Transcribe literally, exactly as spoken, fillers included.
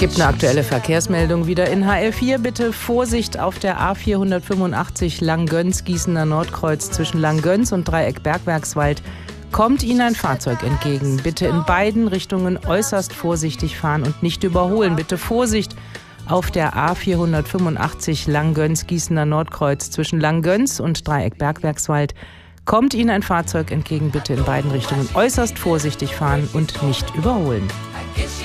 Gibt eine aktuelle Verkehrsmeldung wieder in H L vier. Bitte Vorsicht auf der A vierhundertfünfundachtzig Langgöns-Gießener Nordkreuz zwischen Langgöns und Dreieck Bergwerkswald. Kommt Ihnen ein Fahrzeug entgegen. Bitte in beiden Richtungen äußerst vorsichtig fahren und nicht überholen. Bitte Vorsicht auf der A vierhundertfünfundachtzig Langgöns-Gießener Nordkreuz zwischen Langgöns und Dreieck Bergwerkswald. Kommt Ihnen ein Fahrzeug entgegen, bitte in beiden Richtungen äußerst vorsichtig fahren und nicht überholen.